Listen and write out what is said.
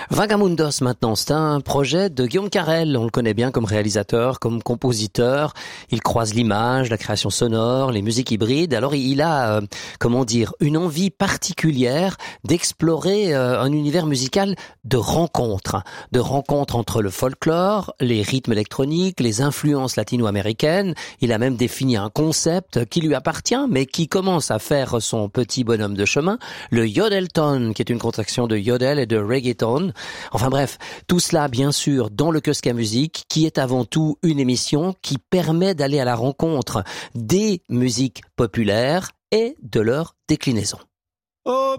Vagamundos maintenant, c'est un projet de Guillaume Carrel. On le connaît bien comme réalisateur, comme compositeur. Il croise l'image, la création sonore, les musiques hybrides. Alors il a, une envie particulière d'explorer un univers musical de rencontres entre le folklore, les rythmes électroniques, les influences latino-américaines. Il a même défini un concept qui lui appartient, mais qui commence à faire son petit bonhomme de chemin, le yodelton, qui est une contraction de yodel et de reggaeton. Enfin bref, tout cela bien sûr dans le Kiosk à musique, qui est avant tout une émission qui permet d'aller à la rencontre des musiques populaires et de leurs déclinaisons.